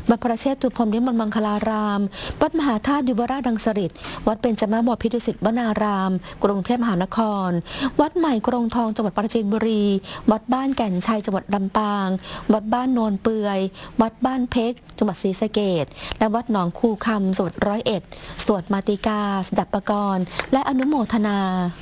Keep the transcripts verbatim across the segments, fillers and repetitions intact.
วัดพระเชตุพนวิมลมังคลารามวัดมหาธาตุยุวราชรังสฤษฎ์วัดเบญจมาบพิตรสิทธิ์วนารามกรุงเทพมหานครวัดใหม่กรงทองจังหวัดปราจีนบุรีวัดบ้านแก่นชัยจังหวัดลำปางวัดบ้านโนนเปือยวัดบ้านเพกจังหวัดศรีสะเกษและวัดหนองคูคำจังหวัดร้อยเอ็ดสวดมาติกาสดับปกรณ์และอนุโมทนา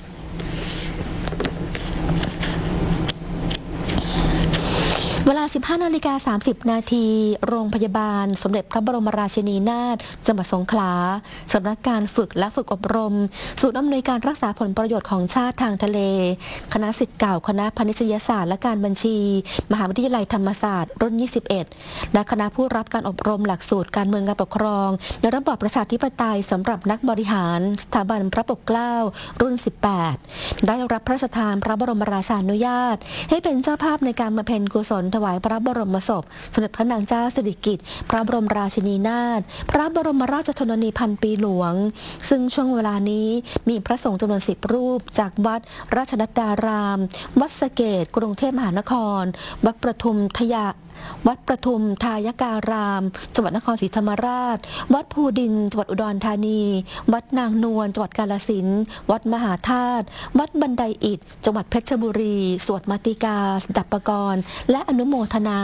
เวลา สิบห้านาฬิกาสามสิบนาที โรงพยาบาลสมเด็จพระบรมราชินีนาถจังหวัดสงขลาสำนักการฝึกและฝึกอบรมศูนย์อำนวยการรักษาผลประโยชน์ของชาติทางทะเลคณะศิษย์เก่าคณะพาณิชยศาสตร์และการบัญชีมหาวิทยาลัยธรรมศาสตร์รุ่นยี่สิบเอ็ดและคณะผู้รับการอบรมหลักสูตรการเมืองการปกครองในระบอบประชาธิปไตยสำหรับนักบริหารสถาบันพระปกเกล้ารุ่นสิบแปดได้รับพระราชทานพระบรมราชานุญาตให้เป็นเจ้าภาพในการบำเพ็ญกุศลถวายพระบรมศพสมเด็จพระนางเจ้าสิริกิติ์พระบรมราชินีนาถพระบรมราชชนนีพันปีหลวงซึ่งช่วงเวลานี้มีพระสงฆ์จำนวนสิบรูปจากวัดราชนัดดารามวัดสะเกษกรุงเทพมหานครวัดประทุมทยาวัดประทุมทายการามจังหวัดนครศรีธรรมราชวัดภูดินจังหวัดอุดรธานีวัดนางนวลจังหวัดกาฬสินธุ์วัดมหาธาตุวัดบันไดอิฐจังหวัดเพชรบุรีสวดมาติกาสดับปกรณ์และอนุโมทนา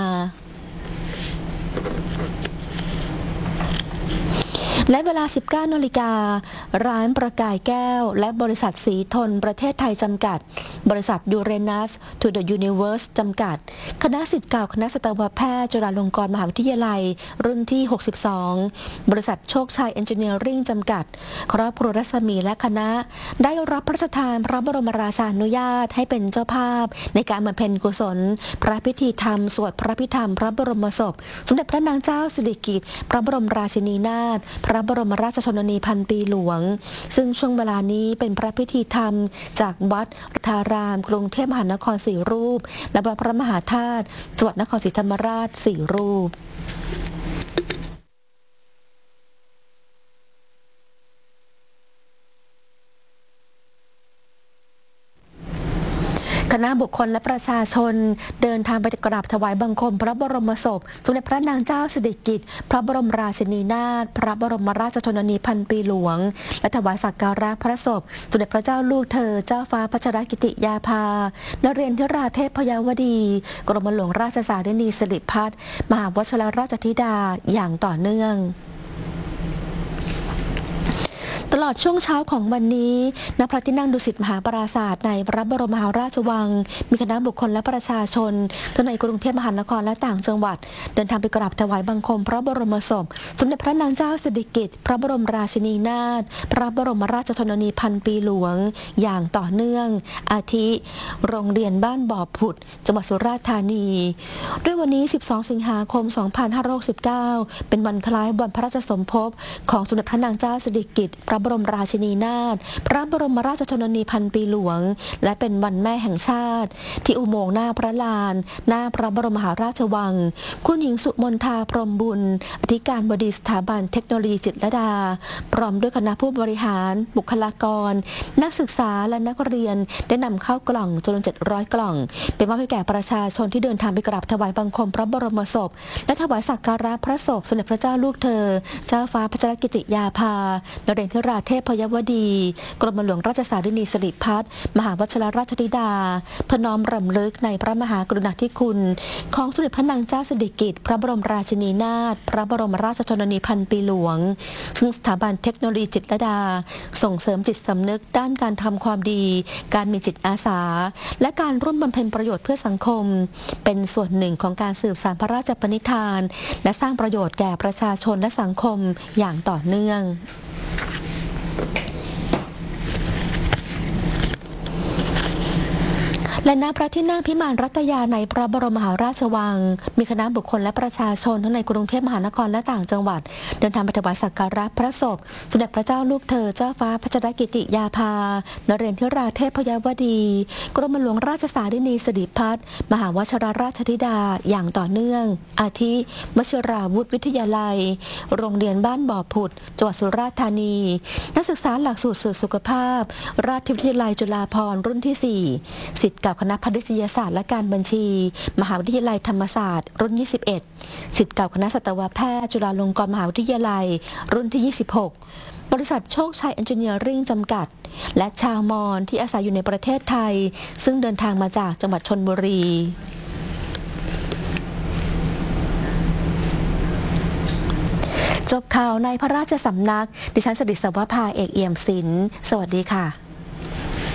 และเวลา สิบเก้านาฬิกา ร้านประกายแก้วและบริษัทสีทนประเทศไทยจำกัดบริษัทยูเรนัส to the universe จำกัดคณะศิษย์เก่าคณะสัตวแพทย์จุฬาลงกรณ์มหาวิทยาลัยรุ่นที่หกสิบสองบริษัทโชคชัยเอนจิเนียริ่งจำกัดครอบครัวรัศมีและคณะได้รับพระราชทานพระบรมราชานุญาตให้เป็นเจ้าภาพในการบำเพ็ญกุศลพระพิธีธรรมสวดพระพิธรรมพระบรมศพสมเด็จพระนางเจ้าสิริกิติ์พระบรมราชินีนาถพระบรมราชชนนีพันปีหลวงซึ่งช่วงเวลานี้เป็นพระพิธีธรรมจากวัดธารามกรุงเทพมหานครสี่รูปและวัดพระมหาธาตุจังหวัดนครศรีธรรมราชสี่รูปคณะบุคคลและประชาชนเดินทางไปกราบถวายบังคมพระบรมศพสมเด็จพระนางเจ้าสิริกิติ์พระบรมราชินีนาถพระบรมราชชนนีพันปีหลวงและถวายสักการะพระศพสมเด็จพระเจ้าลูกเธอเจ้าฟ้าพัชรกิติยาภานเรนทราเทพยวดีกรมหลวงราชสารินีสิริพัฒน์มหาวชิรราชธิดาอย่างต่อเนื่องตลอดช่วงเช้าของวันนี้ณพระที่นั่งดุสิตมหาปราสาทในพระบรมมหาราชวังมีคณะบุคคลและประชาชนทั้งในกรุงเทพมหานครและต่างจังหวัดเดินทางไปกราบถวายบังคมพระบรมศพสมเด็จพระนางเจ้าสิริกิติ์พระบรมราชินีนาถพระบรมราชชนนีพันปีหลวงอย่างต่อเนื่องอาทิโรงเรียนบ้านบ่อผุดจังหวัดสุราษฎร์ธานีด้วยวันนี้สิบสองสิงหาคมสองพันห้าร้อยหกสิบเก้าเป็นวันคล้ายวันพระราชสมภพของสมเด็จพระนางเจ้าสิริกิติ์พระบรมราชินีนาถพระบรมราชชนนีพันปีหลวงและเป็นวันแม่แห่งชาติที่อุโมงค์หน้าพระลานหน้าพระบรมมหาราชวังคุณหญิงสุมนทาพรหมบุญอธิการบดีสถาบันเทคโนโลยีจิตรลดาพร้อมด้วยคณะผู้บริหารบุคลากรนักศึกษาและนักเรียนได้นำเข้ากล่องจำนวนเจ็ดร้อยกล่องเป็นมอบให้แก่ประชาชนที่เดินทางไปกราบถวายบังคมพระบรมศพและถวายสักการะพระศพสมเด็จพระเจ้าลูกเธอเจ้าฟ้าพัชรกิติยาภานเรนทราเทพยวดีกรมหลวงราชสารินีสิริพัฒน์มหาวชิรราชธิดาพน้อมรำลึกในพระมหากรุณาธิคุณของสมเด็จพระนางเจ้าสิริกิติ์พระบรมราชินีนาถพระบรมราชชนนีพันปีหลวงซึ่งสถาบันเทคโนโลยีจิตรลดาส่งเสริมจิตสำนึกด้านการทำความดีการมีจิตอาสาและการร่วมบำเพ็ญประโยชน์เพื่อสังคมเป็นส่วนหนึ่งของการสืบสานพระราชปณิธานและสร้างประโยชน์แก่ประชาชนและสังคมอย่างต่อเนื่องและณพระที่นั่งพิมานรัตยาในพระบรมมหาราชวังมีคณะบุคคลและประชาชนทั้งในกรุงเทพมหานครและต่างจังหวัดเดินทางไปถวายสักการะพระศพสมเด็จพระเจ้าลูกเธอเจ้าฟ้าพัชรกิติยาภานเรนทราเทพยวดีกรมหลวงราชสารินีสิริพัฒน์มหาวชิรราชธิดาอย่างต่อเนื่องอาทิวชิราวุธวิทยาลัยโรงเรียนบ้านบ่อผุดจังหวัดสุราษฎร์ธานีนักศึกษาหลักสูตรสื่อสุขภาพราชวิทยาลัยจุฬาภรณ์รุ่นที่สี่ศิษย์เก่าเก่าคณะพาณิชยศาสตร์และการบัญชี มหาวิทยาลัยธรรมศาสตร์รุ่น ยี่สิบเอ็ด ศิษย์เก่าคณะสัตวแพทย์จุฬาลงกรณ์มหาวิทยาลัยรุ่นที่ ยี่สิบหก บริษัทโชคชัยเอนจิเนียริ่งจำกัดและชาวมอญที่อาศัยอยู่ในประเทศไทยซึ่งเดินทางมาจากจังหวัดชลบุรีจบข่าวในพระราชสำนักดิฉันสดิษฐ์สวภาเอกเอี่ยมศิลป์สวัสดีค่ะ